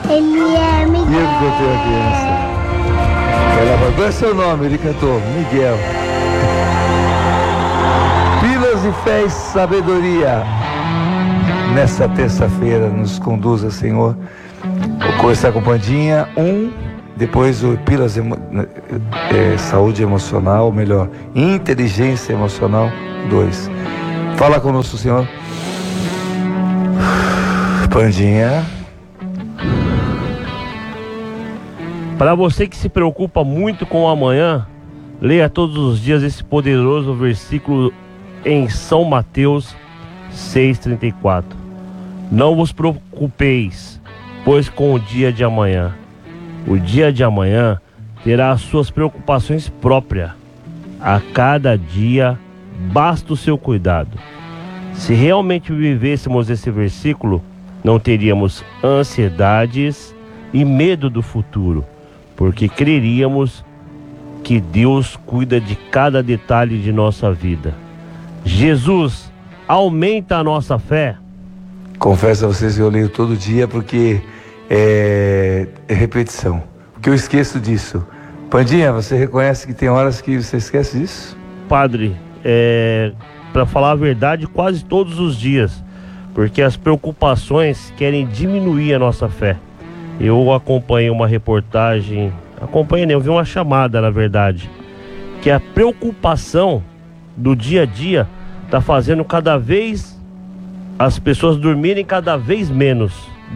Ele é E eu Miguel. que cantei a criança. Qual é seu nome? Ele cantou, Miguel. Pilas de fé e sabedoria. Nessa terça-feira nos conduza, Senhor. Vou começar com Pandinha 1, depois o Pilas saúde emocional, melhor, inteligência emocional 2. Fala conosco, Senhor. Pandinha. Para você que se preocupa muito com o amanhã, leia todos os dias esse poderoso versículo em São Mateus 6,34. Não vos preocupeis, pois com o dia de amanhã. O dia de amanhã terá as suas preocupações próprias. A cada dia basta o seu cuidado. Se realmente vivêssemos esse versículo, não teríamos ansiedades e medo do futuro, porque creríamos que Deus cuida de cada detalhe de nossa vida. Jesus aumenta a nossa fé. Confesso a vocês que eu leio todo dia porque é repetição. Porque eu esqueço disso. Pandinha, você reconhece que tem horas que você esquece disso? Padre, para falar a verdade, quase todos os dias, porque as preocupações querem diminuir a nossa fé. Eu acompanhei uma reportagem, eu vi uma chamada, na verdade, que a preocupação do dia a dia está fazendo cada vez as pessoas dormirem cada vez menos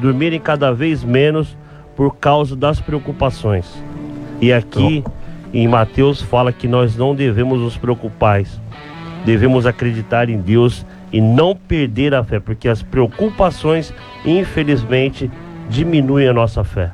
por causa das preocupações. E aqui em Mateus fala que nós não devemos nos preocupar, devemos acreditar em Deus e não perder a fé, porque as preocupações, infelizmente, diminuem a nossa fé.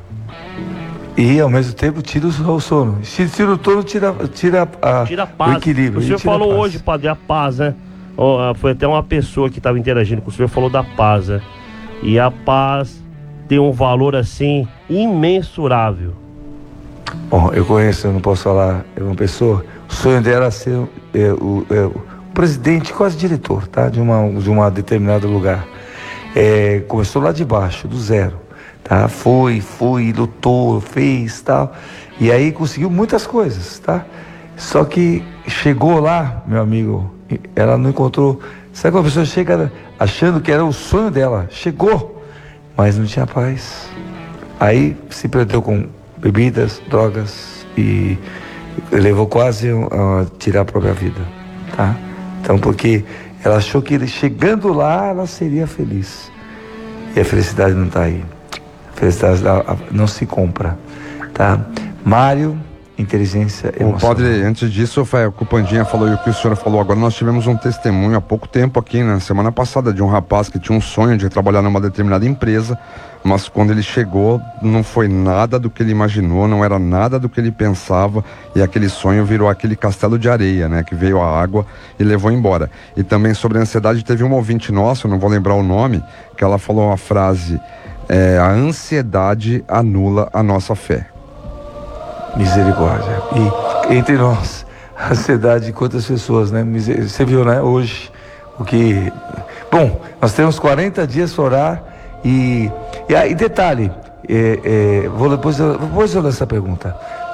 E ao mesmo tempo tira o sono. Se tira o sono, tira a paz. O equilíbrio. O senhor falou hoje, padre, a paz, né? Foi até uma pessoa que estava interagindo com o senhor, falou da paz, né? E a paz tem um valor assim imensurável. Bom, eu conheço, eu não posso falar, é uma pessoa, o sonho dela é ser o presidente, quase diretor, tá? De uma determinado lugar. Começou lá de baixo, do zero, tá? Foi, lutou, fez, tal. E aí conseguiu muitas coisas, tá? Só que chegou lá, meu amigo, ela não encontrou. Sabe quando a pessoa chega achando que era o sonho dela? Chegou, mas não tinha paz. Aí se perdeu com bebidas, drogas e levou quase a tirar a própria vida, tá? Então, porque ela achou que chegando lá ela seria feliz. E a felicidade não está aí. A felicidade não se compra, tá? Mário, inteligência emocional. Padre, antes disso, o Pandinha falou e o que o senhor falou agora, nós tivemos um testemunho há pouco tempo aqui, na semana passada, de um rapaz que tinha um sonho de trabalhar numa determinada empresa, mas quando ele chegou, não foi nada do que ele imaginou, não era nada do que ele pensava, e aquele sonho virou aquele castelo de areia, né, que veio a água e levou embora. E também sobre a ansiedade, teve um ouvinte nosso, eu não vou lembrar o nome, que ela falou uma frase, a ansiedade anula a nossa fé. Misericórdia. E entre nós, a ansiedade de quantas pessoas, né? Você viu, né? Hoje, o que... Bom, nós temos 40 dias para orar e detalhe, depois eu ler essa pergunta.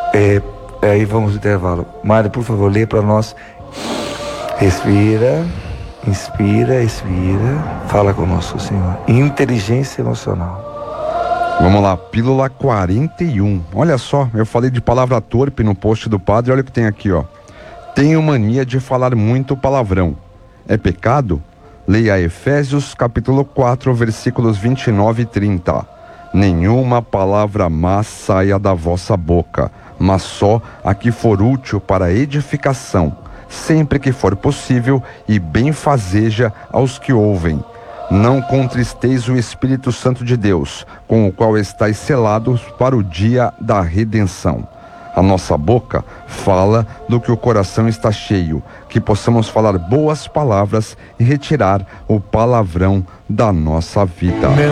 Aí vamos ao intervalo. Mário, por favor, lê para nós. Respira, inspira, expira. Fala conosco, Senhor. Inteligência emocional. Vamos lá, pílula 41. Olha só, eu falei de palavra torpe no post do padre, olha o que tem aqui, ó. Tenho mania de falar muito palavrão. É pecado? Leia Efésios capítulo 4, versículos 29 e 30. Nenhuma palavra má saia da vossa boca, mas só a que for útil para edificação, sempre que for possível, e benfazeja aos que ouvem. Não contristeis o Espírito Santo de Deus, com o qual estáis selados para o dia da redenção. A nossa boca fala do que o coração está cheio, que possamos falar boas palavras e retirar o palavrão da nossa vida.